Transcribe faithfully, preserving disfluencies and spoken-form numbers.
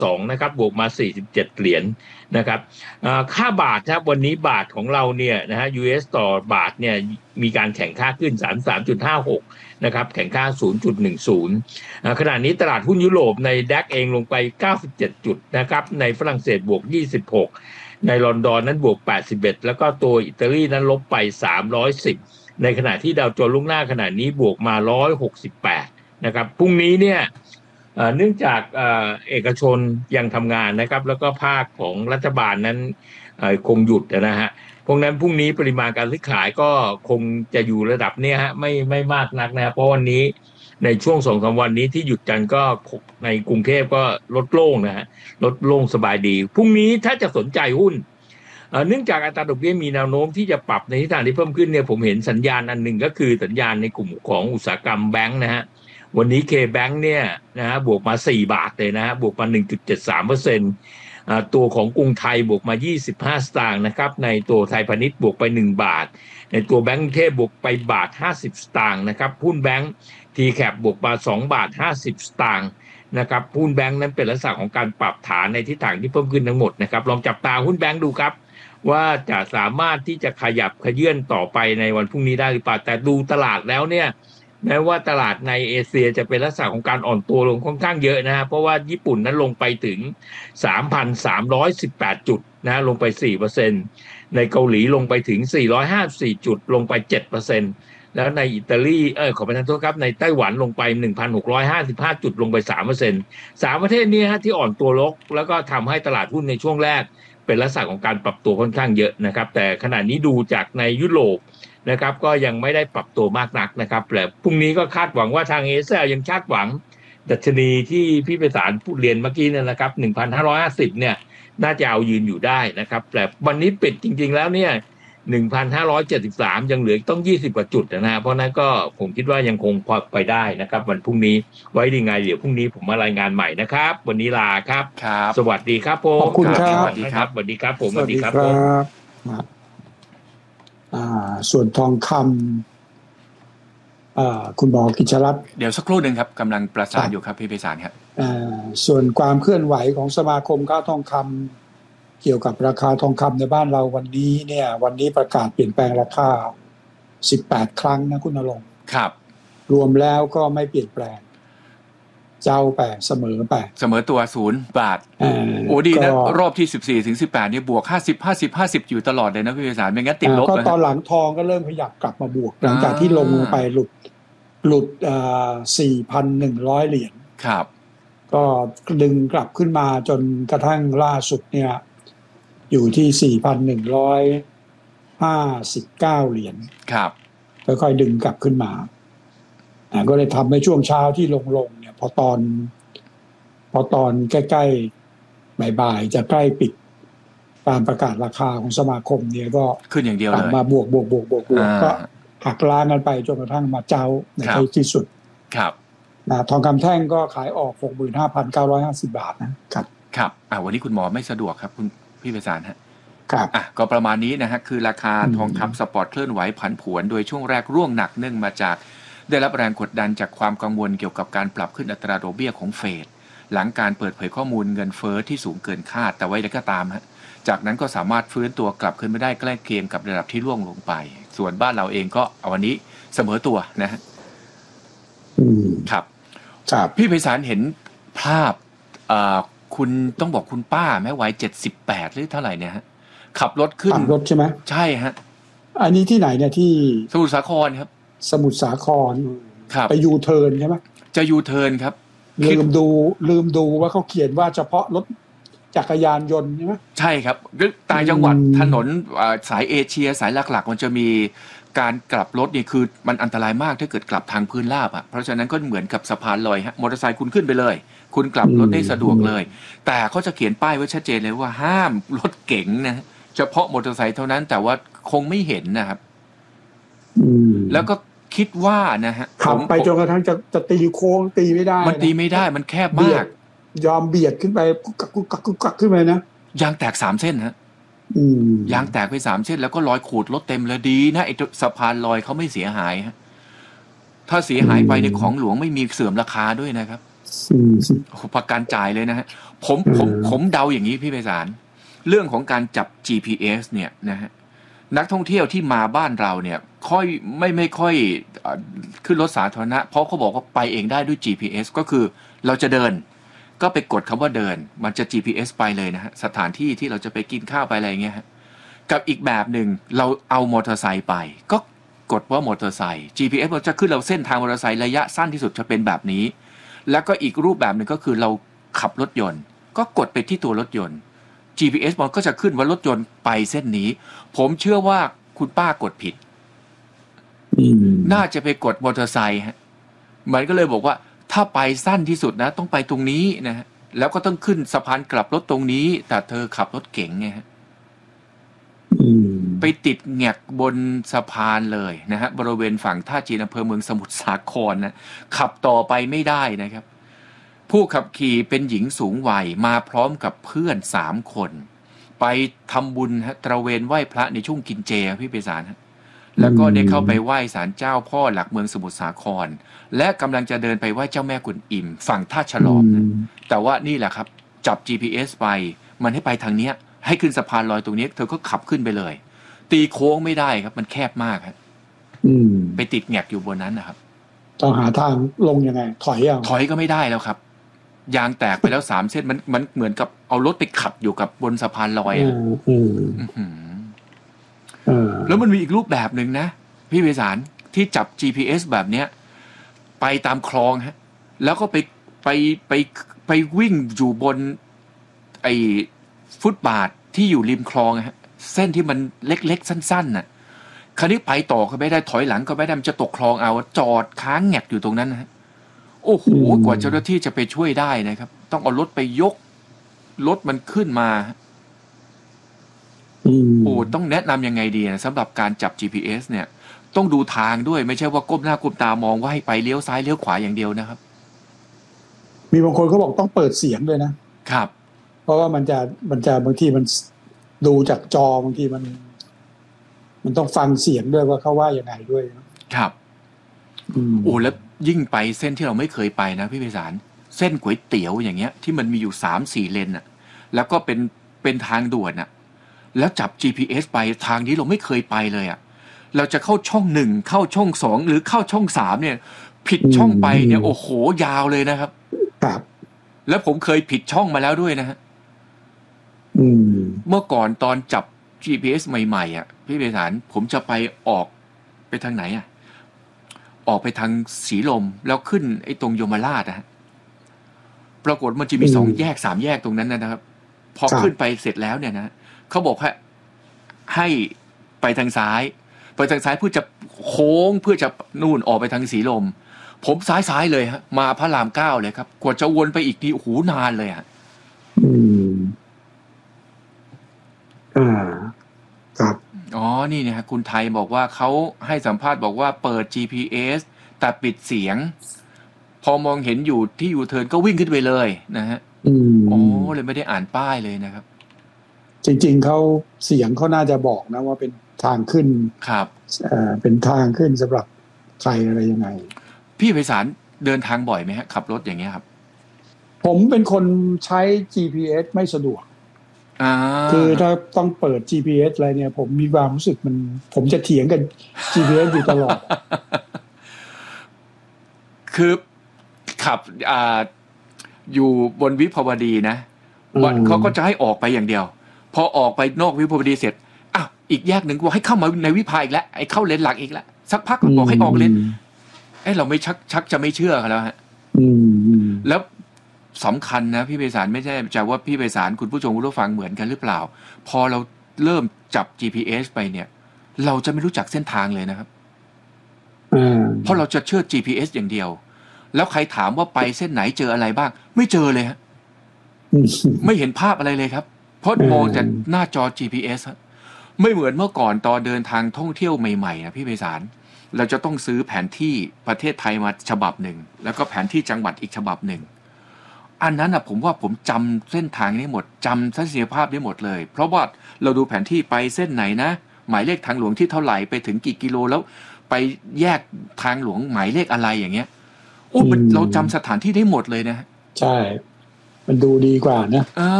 สองนะครับบวกมาสี่สิบเจ็ดเหรียญนะครับค่าบาทครับวันนี้บาทของเราเนี่ยนะฮะ ยู เอส ต่อบาทเนี่ยมีการแข่งค่าขึ้น สามสิบสามจุดห้าหก นะครับแข่งค่า ศูนย์จุดหนึ่งศูนย์ ขณะนี้ตลาดหุ้นยุโรปใน ดัค เองลงไปเก้าสิบเจ็ดจุดนะครับในฝรั่งเศสบวกยี่สิบหกในลอนดอนนั้นบวกแปดสิบเอ็ดแล้วก็ตัวอิตาลีนั้นลบไปสามร้อยสิบในขณะที่ดาวโจนส์ล่วงหน้าขณะนี้บวกมาหนึ่งร้อยหกสิบแปดนะครับพรุ่งนี้เนี่ยเนื่องจากเอกชนยังทำงานนะครับแล้วก็ภาคของรัฐบาลนั้นคงหยุดนะฮะพวกนั้นพรุ่งนี้ปริมาณการซื้อขายก็คงจะอยู่ระดับเนี้ยฮะไม่ไม่มากนักนะเพราะวันนี้ในช่วง สองถึงสาม วันนี้ที่หยุดกันก็ในกรุงเทพก็ลดโล่งนะฮะลดโล่งสบายดีพรุ่งนี้ถ้าจะสนใจหุ้นเนื่องจากอัตราดอกเบี้ยมีแนวโน้มที่จะปรับในทิศทางที่เพิ่มขึ้นเนี่ยผมเห็นสัญญาณอันหนึ่งก็คือสัญญาณในกลุ่มของอุตสาหกรรมแบงค์นะฮะวันนี้ K Bank เนี่ยนะฮะบวกมาสี่บาทเลยนะฮะบวกมา หนึ่งจุดเจ็ดสามเปอร์เซ็นต์ อ่าตัวของกรุงไทยบวกมายี่สิบห้าสตางค์นะครับในตัวไทยพาณิชย์บวกไปหนึ่งบาทในตัวแบงก์กรุงเทพบวกไปบาทห้าสิบสตางค์นะครับหุ้นแบงก์ ที แคป บวกมาสองบาทห้าสิบสตางค์นะครับหุ้นแบงก์นั้นเป็นลักษณะของการปรับฐานในทิศทางที่เพิ่มขึ้นทั้งหมดนะครับลองจับตาหุ้นแบงก์ดูครับว่าจะสามารถที่จะขยับขยื่นต่อไปในวันพรุ่งนี้ได้หรือเปล่าแต่ดูตลาดแล้วเนี่ยแม้ว่าตลาดในเอเชียจะเป็นลักษณะของการอ่อนตัวลงค่อนข้างเยอะนะฮะเพราะว่าญี่ปุ่นนั้นลงไปถึง สามพันสามร้อยสิบแปด จุดนะลงไป สี่เปอร์เซ็นต์ ในเกาหลีลงไปถึงสี่ร้อยห้าสิบสี่จุดลงไป เจ็ดเปอร์เซ็นต์ แล้วในอิตาลีเออขอประทานโทษครับในไต้หวันลงไป หนึ่งพันหกร้อยห้าสิบห้า จุดลงไป สามเปอร์เซ็นต์ สามประเทศนี้ฮะที่อ่อนตัวลงแล้วก็ทำให้ตลาดหุ้นในช่วงแรกเป็นลักษณะของการปรับตัวค่อนข้างเยอะนะครับแต่ขณะนี้ดูจากในยุโรปนะครับก็ยังไม่ได้ปรับตัวมากนักนะครับแต่พรุ่งนี้ก็คาดหวังว่าทางเอเชียยังคาดหวังดัชนีที่พี่ไพศาลพูดเรียนเมื่อกี้เนี่ยนะครับ หนึ่งพันห้าร้อยห้าสิบ เนี่ยน่าจะเอายืนอยู่ได้นะครับแต่วันนี้ปิดจริงๆแล้วเนี่ย หนึ่งพันห้าร้อยเจ็ดสิบสาม ยังเหลือต้องยี่สิบกว่าจุดนะฮะเพราะนั้นก็ผมคิดว่ายังคงพอไปได้นะครับวันพรุ่งนี้ไว้ดีไงเดี๋ยวพรุ่งนี้ผมมารายงานใหม่นะครับวันนี้ลาครับสวัสดีครับผมขอบคุณครับสวัสดีครับสวัสดีครับผมสวัสดีครับอ่าส่วนทองคำอ่าคุณหมอกิจรัตน์เดี๋ยวสักครู่หนึ่งครับกำลังประสานอยู่ครับพี่ไพศาลครับอ่าส่วนความเคลื่อนไหวของสมาคมค้าทองคำเกี่ยวกับราคาทองคำในบ้านเราวันนี้เนี่ยวันนี้ประกาศเปลี่ยนแปลงราคาสิบแปดครั้งนะคุณณรงค์ครับรวมแล้วก็ไม่เปลี่ยนแปลงเจ้าแปดเสมอไปเสมอตัวศูนย์บาทโอ้ดีนะรอบที่สิบสี่ถึงสิบแปดนี่บวกห้าสิบ ห้าสิบ ห้าสิบอยู่ตลอดเลยนะพี่ไพศาลไม่งั้นติดลบก็ตอนหลังทองก็เริ่มขยับกลับมาบวกหลังจากที่ลงไปหลุดหลุดอ่า สี่พันหนึ่งร้อย เหรียญครับก็ดึงกลับขึ้นมาจนกระทั่งล่าสุดเนี่ยอยู่ที่ สี่พันหนึ่งร้อยห้าสิบเก้า เหรียญครับค่อยๆดึงกลับขึ้นมาอ่าก็เลยทำให้ช่วงเช้าที่ลงๆเนี่ยพอตอนพอตอนใกล้ๆบ่ายๆจะใกล้ปิดตามประกาศราคาของสมาคมเนี่ยก็ขึ้นอย่างเดียวเลยมาบวกบวกบวกบวกบวกก็หักล้างกันไปจนกระทั่งมาเจ้าในที่สุดครับนะทองคำแท่งก็ขายออก หกหมื่นห้าพันเก้าร้อยห้าสิบ บาทนะครับครับอ่าวันนี้คุณหมอไม่สะดวกครับคุณพี่ไพศาลฮะครับอ่ะก็ประมาณนี้นะฮะคือราคาทองคำสปอร์ตเคลื่อนไหวผันผวนโดยช่วงแรกร่วงหนักเนื่องมาจากได้รับแรงกดดันจากความกังวลเกี่ยวกับการปรับขึ้นอัตราดอกเบี้ยของเฟดหลังการเปิดเผยข้อมูลเงินเฟ้อที่สูงเกินคาดแต่ไว้แล้วก็ตามฮะจากนั้นก็สามารถฟื้นตัวกลับขึ้นมาได้ใกล้เคียงกับระดับที่ร่วงลงไปส่วนบ้านเราเองก็เอาวันนี้เสมอตัวนะฮะครับครับพี่ไพศาลเห็นภาพเอ่อคุณต้องบอกคุณป้าแม่วัยเจ็ดสิบแปดหรือเท่าไหร่เนี่ยฮะขับรถขึ้นขับรถใช่ไหมใช่ฮะอันนี้ที่ไหนเนี่ยที่สมุทรสาครครับสมุทรสาครครับไปยูเทิร์นใช่ไหมจะยูเทิร์นครับลืมดูลืมดูว่าเขาเขียนว่าเฉพาะรถจักรยานยนต์ใช่ไหมใช่ครับต่างจังหวัดถนนสายเอเชียสายหลักๆมันจะมีการกลับรถนี่คือมันอันตรายมากถ้าเกิดกลับทางพื้นราบอ่ะเพราะฉะนั้นก็เหมือนกับสะพานลอยฮะมอเตอร์ไซค์คุณขึ้นไปเลยคุณกลับรถได้สะดวกเลยแต่เขาจะเขียนป้ายไว้ชัดเจนเลยว่าห้ามรถเก๋งนะเฉพาะมอเตอร์ไซค์เท่านั้นแต่ว่าคงไม่เห็นนะครับแล้วก็คิดว่านะฮะขับไปจนกระทั่งจะจะตีโค้งตีไม่ได้มันตีไม่ได้มันแคบมากยอมเบียดขึ้นไปกุกกักกุกกักกุกกักขึ้นไปนะยางแตกสามเส้นฮะยางแตกไปสามเส้นแล้วก็รอยขูดรถเต็มเลยดีนะไอ้สะพานลอยเขาไม่เสียหายฮะถ้าเสียหายไปในของหลวงไม่มีเสื่อมราคาด้วยนะครับประกันจ่ายเลยนะฮะผมผมผมเดาอย่างนี้พี่ไพศาลเรื่องของการจับ จี พี เอส เนี่ยนะฮะนักท่องเที่ยวที่มาบ้านเราเนี่ยค่อยไม่ไม่ค่อยขึ้นรถสาธารณะเพราะเขาบอกว่าไปเองได้ด้วย จี พี เอส ก็คือเราจะเดินก็ไปกดคำว่าเดินมันจะ จี พี เอส ไปเลยนะฮะสถานที่ที่เราจะไปกินข้าวไปอะไรเงี้ยฮะกับอีกแบบหนึ่งเราเอามอเตอร์ไซค์ไปก็กดว่ามอเตอร์ไซค์ จี พี เอส มันจะขึ้นเราเส้นทางมอเตอร์ไซค์ระยะสั้นที่สุดจะเป็นแบบนี้แล้วก็อีกรูปแบบหนึ่งก็คือเราขับรถยนต์ก็กดไปที่ตัวรถยนต์ จี พี เอส มันก็จะขึ้นว่ารถยนต์ไปเส้นนี้ผมเชื่อว่าคุณป้ากดผิดน่าจะไปกดมอเตอร์ไซค์ฮะมันก็เลยบอกว่าถ้าไปสั้นที่สุดนะต้องไปตรงนี้นะฮะแล้วก็ต้องขึ้นสะพานกลับรถตรงนี้แต่เธอขับรถเก๋งไงฮะไปติดแงกบนสะพานเลยนะฮะบริเวณฝั่งท่าจีนอำเภอเมืองสมุทรสาครนะขับต่อไปไม่ได้นะครับผู้ขับขี่เป็นหญิงสูงวัยมาพร้อมกับเพื่อนสามคนไปทำบุญฮะตระเวนไหว้พระในช่วงกินเจพี่ไพศาลฮะแล้วก็ได้เข้าไปไหว้ศาลเจ้าพ่อหลักเมืองสมุทรสาครและกำลังจะเดินไปไหว้เจ้าแม่กุนอิมฝั่งท่าฉลอมนะแต่ว่านี่แหละครับจับ จี พี เอส ไปมันให้ไปทางเนี้ยให้ขึ้นสะพานลอยตรงนี้เธอก็ขับขึ้นไปเลยตีโค้งไม่ได้ครับมันแคบมากครับไปติดแงกอยู่บนนั้นนะครับต้องหาทางลงยังไงถอยอ่ะถอยก็ไม่ได้แล้วครับยางแตกไปแล้วสามเส้นมันมันเหมือนกับเอารถไปขับอยู่กับบนสะพานลอยอ่ะแล้วมันมีอีกรูปแบบหนึ่งนะพี่ไพศาลที่จับ จี พี เอส แบบเนี้ยไปตามคลองฮะแล้วก็ไปไปไปไปวิ่งอยู่บนไอ้ฟุตบาทที่อยู่ริมคลองฮะเส้นที่มันเล็กๆสั้นๆน่ะคราวนี้ไปต่อก็ไม่ได้ถอยหลังก็ไม่ได้มันจะตกคลองเอาจอดค้างแงกอยู่ตรงนั้นฮะโอ้โหกว่าเจ้าหน้าที่จะไปช่วยได้นะครับต้องเอารถไปยกรถมันขึ้นมาโอ้ต้องแนะนำยังไงดีนะสำหรับการจับ จี พี เอส เนี่ยต้องดูทางด้วยไม่ใช่ว่าก้มหน้าก้มตามองว่าให้ไปเลี้ยวซ้ายเลี้ยวขวาอย่างเดียวนะครับมีบางคนเขาบอกต้องเปิดเสียงด้วยนะครับเพราะว่ามันจะมันจะบางทีมันดูจากจอบางทีมันมันต้องฟังเสียงด้วยว่าเขาว่ายังไงด้วยครับโอ้แล้วยิ่งไปเส้นที่เราไม่เคยไปนะพี่ไพศาลเส้นก๋วยเตี๋ยวอย่างเงี้ยที่มันมีอยู่ สามสี่ เลนน่ะแล้วก็เป็นเป็นทางด่วนน่ะแล้วจับ จี พี เอส ไปทางนี้เราไม่เคยไปเลยอ่ะเราจะเข้าช่องหนึ่งเข้าช่องสองหรือเข้าช่องสามเนี่ยผิดช่องไปเนี่ยโอ้โหยาวเลยนะครับครับแล้วผมเคยผิดช่องมาแล้วด้วยนะฮะเมื่อก่อนตอนจับ จี พี เอส ใหม่ๆอ่ะพี่ไพศาลผมจะไปออกไปทางไหนอ่ะออกไปทางสีลมแล้วขึ้นไอ้ตรงยมราชนะฮะปรากฏมันจะมีสองแยกสามแยกตรงนั้นนะครับพอขึ้นไปเสร็จแล้วเนี่ยนะเขาบอกให้ให้ไปทางซ้ายไปทางซ้ายเพื่อจะโค้งเพื่อจะนู่นออกไปทางสีลมผมซ้ายซ้ายเลยฮะมาพระรามเก้าเลยครับกว่าจะวนไปอีกทีโอ้โหนานเลยฮะอืมอ่าครับอ๋อนี่นะฮะคุณไทยบอกว่าเขาให้สัมภาษณ์บอกว่าเปิด จี พี เอส แต่ปิดเสียงพอมองเห็นอยู่ที่ยูเทิร์นก็วิ่งขึ้นไปเลยนะฮะอืมโอ้เลยไม่ได้อ่านป้ายเลยนะครับจริงๆเขาเสียงเขาน่าจะบอกนะว่าเป็นทางขึ้นครับเอ่อเป็นทางขึ้นสำหรับใครอะไรยังไงพี่ไพศาลเดินทางบ่อยไหมฮะขับรถอย่างเงี้ยครับผมเป็นคนใช้ จี พี เอส ไม่สะดวกคือถ้าต้องเปิด จี พี เอส อะไรเนี่ยผมมีความรู้สึกมันผมจะเถียงกัน จี พี เอส อยู่ตลอดคือขับอ่าอยู่บนวิภาวดีนะวันเขาก็จะให้ออกไปอย่างเดียวพอออกไปนอกวิภาวดีเสร็จอ้าวอีกแยกหนึ่งบอกให้เข้ามาในวิภาอีกแล้วไอ้เข้าเลนหลักอีกแล้วสักพักบอกให้ออกเลนเอ้เราไม่ชักชักจะไม่เชื่อกันแล้วฮะแล้วสำคัญนะพี่ไพศาลไม่ใช่จะว่าพี่ไพศาลคุณผู้ชมคุณผู้ฟังเหมือนกันหรือเปล่าพอเราเริ่มจับ จี พี เอส ไปเนี่ยเราจะไม่รู้จักเส้นทางเลยนะครับเพราะเราจะเชื่อ จี พี เอส อย่างเดียวแล้วใครถามว่าไปเส้นไหนเจออะไรบ้างไม่เจอเลยฮะไม่เห็นภาพอะไรเลยครับเพราะมองจากหน้าจอ จี พี เอส ไม่เหมือนเมื่อก่อนตอนเดินทางท่องเที่ยวใหม่ๆนะพี่ไพศาลเราจะต้องซื้อแผนที่ประเทศไทยมาฉบับหนึ่งแล้วก็แผนที่จังหวัดอีกฉบับหนึ่งอันนั้นอ่ะผมว่าผมจำเส้นทางนี้หมดจำทัศนียภาพได้หมดเลยเพราะว่าเราดูแผนที่ไปเส้นไหนนะหมายเลขทางหลวงที่เท่าไหร่ไปถึงกี่กิโลแล้วไปแยกทางหลวงหมายเลขอะไรอย่างเงี้ยโอ้เราจำสถานที่ได้หมดเลยนะใช่ มันดูดีกว่านะเอ